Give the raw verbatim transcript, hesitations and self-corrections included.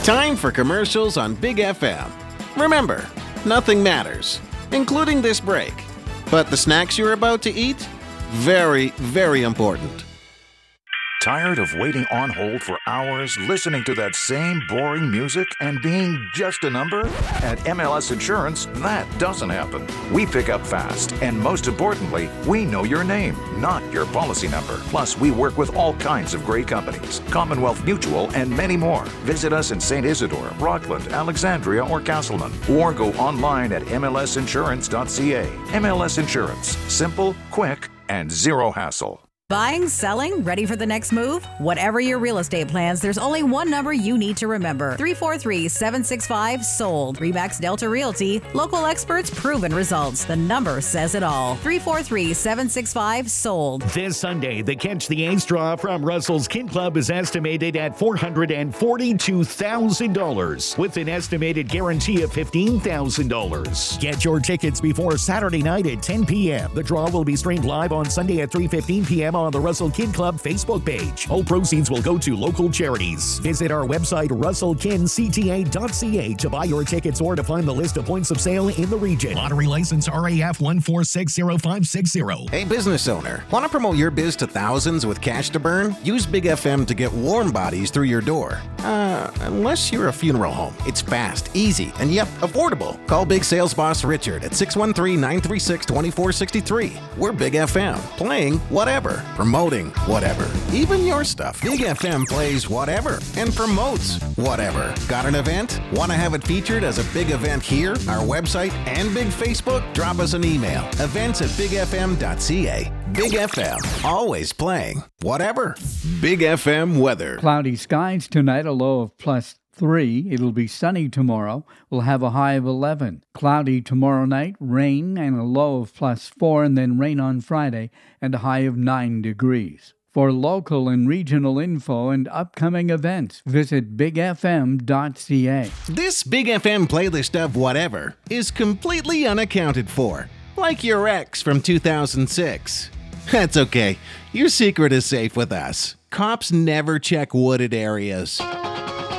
Time for commercials on Big F M. Remember, nothing matters, including this break. But the snacks you're about to eat? Very, very important. Tired of waiting on hold for hours, listening to that same boring music, and being just a number? At M L S Insurance, that doesn't happen. We pick up fast, and most importantly, we know your name, not your policy number. Plus, we work with all kinds of great companies, Commonwealth Mutual, and many more. Visit us in Saint Isidore, Rockland, Alexandria, or Castleman, or go online at M L S insurance dot C A. M L S Insurance. Simple, quick, and zero hassle. Buying, selling, ready for the next move? Whatever your real estate plans, there's only one number you need to remember. three four three, seven six five, sold. Remax Delta Realty. Local experts, proven results. The number says it all. three four three, seven six five, sold. This Sunday, the Catch the Ace draw from Russell's Kin Club is estimated at four hundred forty-two thousand dollars with an estimated guarantee of fifteen thousand dollars. Get your tickets before Saturday night at ten p.m. The draw will be streamed live on Sunday at three fifteen p.m. on the Russell Kin Club Facebook page. All proceeds will go to local charities. Visit our website, russell kin c t a dot c a, to buy your tickets or to find the list of points of sale in the region. Lottery license R A F one four six zero five six zero. Hey, business owner, want to promote your biz to thousands with cash to burn? Use Big F M to get warm bodies through your door. Uh, unless you're a funeral home. It's fast, easy, and yep, affordable. Call Big Sales Boss Richard at six one three, nine three six, two four six three. We're Big F M, playing whatever. Promoting whatever. Even your stuff. Big F M plays whatever and promotes whatever. Got an event? Want to have it featured as a big event here, our website, and big Facebook? Drop us an email. Events at big f m dot c a. Big F M. Always playing whatever. Big F M weather. Cloudy skies tonight, a low of plus three. It'll be sunny tomorrow. We'll have a high of eleven. Cloudy tomorrow night, rain, and a low of plus four, and then rain on Friday, and a high of nine degrees. For local and regional info and upcoming events, visit big f m dot c a. This Big F M playlist of whatever is completely unaccounted for. Like your ex from two thousand six. That's okay. Your secret is safe with us. Cops never check wooded areas.